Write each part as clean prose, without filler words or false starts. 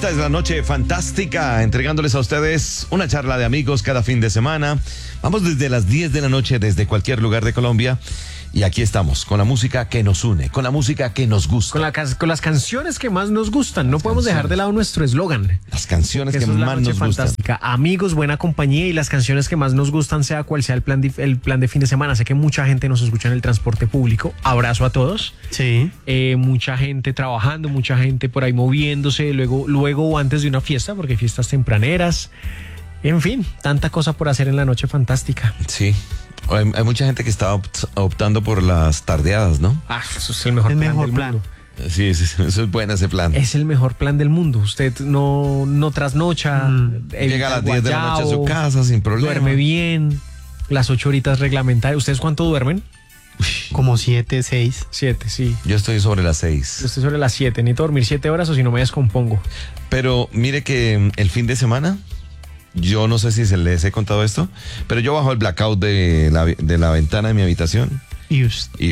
Esta es la noche fantástica, entregándoles a ustedes una charla de amigos cada fin de semana. Vamos desde las 10 de la noche, desde cualquier lugar de Colombia. Y aquí estamos, con la música que nos une, con la música que nos gusta. Con las canciones que más nos gustan. No podemos dejar de lado nuestro eslogan. Las canciones que más nos gustan. Amigos, buena compañía y las canciones que más nos gustan, sea cual sea el plan de fin de semana. Sé que mucha gente nos escucha en el transporte público. Abrazo a todos. Sí. Mucha gente trabajando, mucha gente por ahí moviéndose, luego o antes de una fiesta, porque hay fiestas tempraneras. En fin, tanta cosa por hacer en la noche fantástica. Sí. Hay mucha gente que está optando por las tardeadas, ¿no? Eso es el mejor plan del mundo. Sí, eso es bueno ese plan. Es el mejor plan del mundo. Usted no trasnocha. Llega a las 10 de la noche a su casa sin problema. Duerme bien. Las 8 horitas reglamentarias. ¿Ustedes cuánto duermen? Como 7, 6. 7, sí. Yo estoy sobre las 6. Yo estoy sobre las 7. Necesito dormir 7 horas o si no me descompongo. Pero mire que el fin de semana, yo no sé si se les he contado esto, pero yo bajo el blackout de la ventana de mi habitación y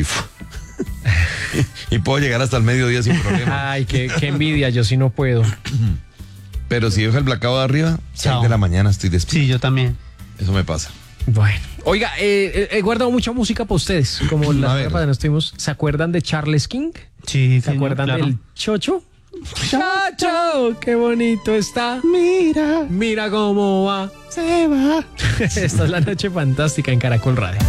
puedo llegar hasta el mediodía sin problema. Ay, qué envidia, yo sí no puedo. Pero si dejo el blackout de arriba, 6 de la mañana estoy despierto. Sí, yo también. Eso me pasa. Bueno, oiga, he guardado mucha música para ustedes. Como la semana pasada no estuvimos. ¿Se acuerdan de Charles King? Sí, ¿Se acuerdan del Chocho? Chacho, qué bonito está. Mira cómo va. Se va. Esta es la noche fantástica en Caracol Radio.